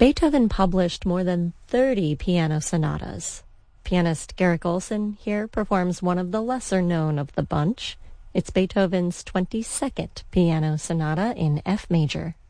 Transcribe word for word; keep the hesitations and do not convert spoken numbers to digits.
Beethoven published more than thirty piano sonatas. Pianist Garrick Olson here performs one of the lesser-known of the bunch. It's Beethoven's twenty-second piano sonata in F major.